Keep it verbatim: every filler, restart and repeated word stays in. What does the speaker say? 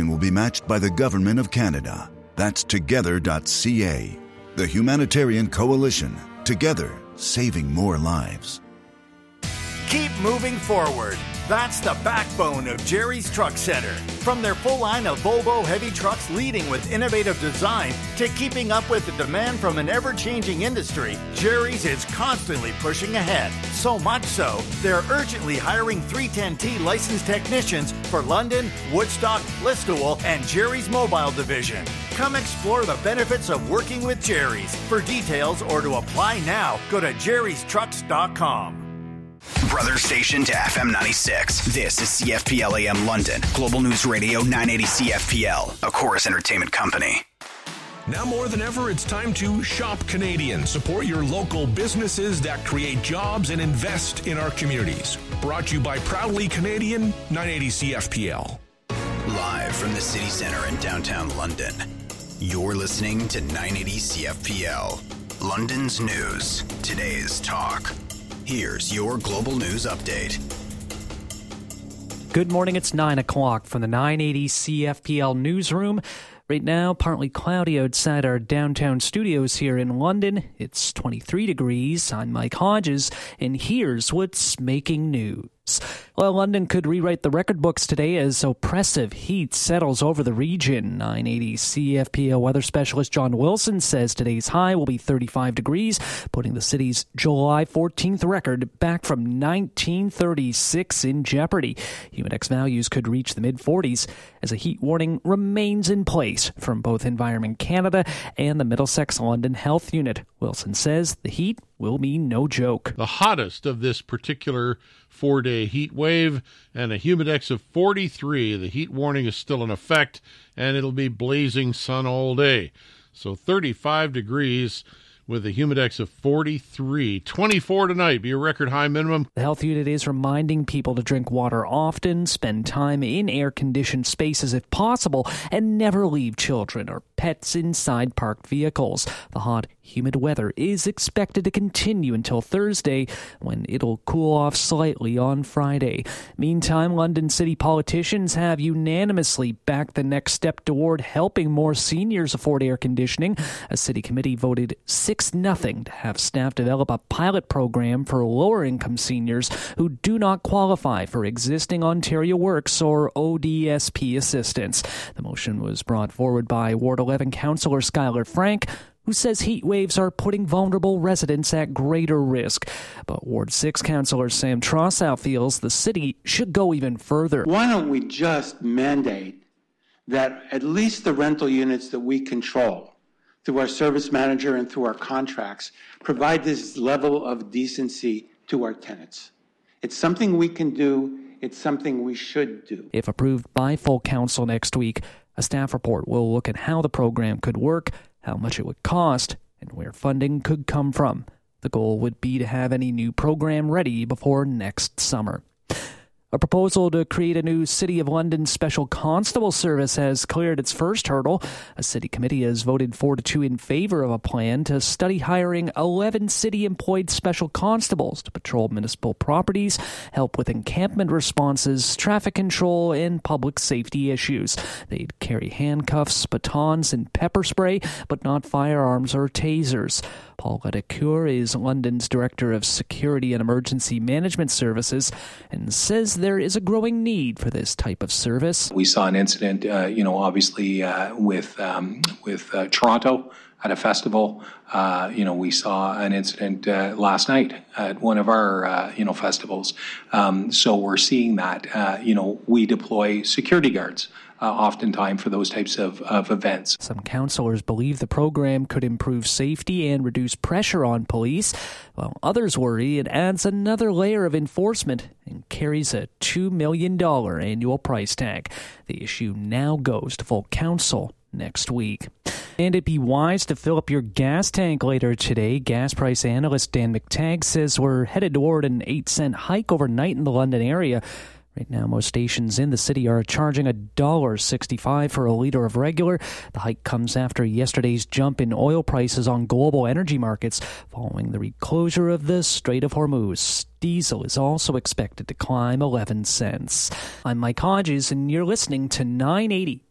donation will be matched by the Government of Canada. That's together dot c a. The Humanitarian Coalition. Together, saving more lives. Keep moving forward. That's the backbone of Jerry's Truck Center. From their full line of Volvo heavy trucks leading with innovative design to keeping up with the demand from an ever-changing industry, Jerry's is constantly pushing ahead. So much so, they're urgently hiring three ten T licensed technicians for London, Woodstock, Listowel, and Jerry's Mobile Division. Come explore the benefits of working with Jerry's. For details or to apply now, go to jerrys trucks dot com. Brother station to F M ninety-six. This is C F P L A M London. Global News Radio nine eighty C F P L, a Chorus Entertainment company. Now more than ever, it's time to shop Canadian. Support your local businesses that create jobs and invest in our communities. Brought to you by Proudly Canadian, nine eighty C F P L. Live from the city centre in downtown London. You're listening to nine eighty C F P L. London's news. Today's talk. Here's your global news update. Good morning, it's nine o'clock from the nine eighty C F P L newsroom. Right now, partly cloudy outside our downtown studios here in London. It's twenty-three degrees. I'm Mike Hodges, and here's what's making news. Well, London could rewrite the record books today as oppressive heat settles over the region. nine eighty C F P L weather specialist John Wilson says today's high will be thirty-five degrees, putting the city's July fourteenth record back from nineteen thirty-six in jeopardy. Humidex values could reach the mid forties as a heat warning remains in place from both Environment Canada and the Middlesex London Health Unit. Wilson says the heat will be no joke. The hottest of this particular four-day heat wave and a humidex of forty-three. The heat warning is still in effect, and it'll be blazing sun all day. So thirty-five degrees with a humidex of forty-three. twenty-four tonight, be a record high minimum. The health unit is reminding people to drink water often, spend time in air-conditioned spaces if possible, and never leave children or pets inside parked vehicles. The hot, humid weather is expected to continue until Thursday, when it'll cool off slightly on Friday. Meantime, London city politicians have unanimously backed the next step toward helping more seniors afford air conditioning. A city committee voted six nothing to have staff develop a pilot program for lower-income seniors who do not qualify for existing Ontario Works or O D S P assistance. The motion was brought forward by Ward eleven Councillor Skylar Frank, who says heat waves are putting vulnerable residents at greater risk. But Ward six Councillor Sam Trossow feels the city should go even further. Why don't we just mandate that at least the rental units that we control through our service manager and through our contracts provide this level of decency to our tenants? It's something we can do. It's something we should do. If approved by full council next week, a staff report will look at how the program could work, how much it would cost, and where funding could come from. The goal would be to have any new program ready before next summer. A proposal to create a new City of London Special Constable Service has cleared its first hurdle. A city committee has voted four to two in favor of a plan to study hiring eleven city-employed special constables to patrol municipal properties, help with encampment responses, traffic control, and public safety issues. They'd carry handcuffs, batons, and pepper spray, but not firearms or tasers. Paul Ledecure is London's Director of Security and Emergency Management Services and says there is a growing need for this type of service. We saw an incident, uh, you know, obviously uh, with um, with uh, Toronto at a festival. Uh, you know, we saw an incident uh, last night at one of our, uh, you know, festivals. Um, so we're seeing that, uh, you know, we deploy security guards Uh, oftentimes for those types of, of events. Some councillors believe the program could improve safety and reduce pressure on police, while others worry it adds another layer of enforcement and carries a two million dollars annual price tag. The issue now goes to full council next week. And it'd be wise to fill up your gas tank later today. Gas price analyst Dan McTagg says we're headed toward an eight cent hike overnight in the London area. Right now, most stations in the city are charging one dollar sixty-five for a liter of regular. The hike comes after yesterday's jump in oil prices on global energy markets following the reclosure of the Strait of Hormuz. Diesel is also expected to climb eleven cents. I'm Mike Hodges, and you're listening to nine eighty